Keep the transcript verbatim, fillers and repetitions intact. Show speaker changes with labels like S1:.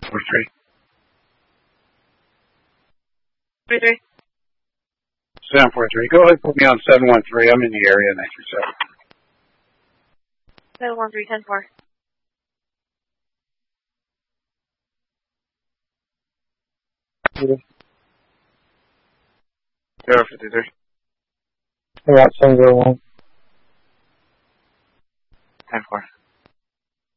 S1: four three.
S2: Three three.
S1: seven four three. Go ahead and put me on seven one three. I'm in the area, nine three seven.
S2: Seven one three ten four.
S1: Zero fifty three.
S3: About seven zero one.
S1: Ten four.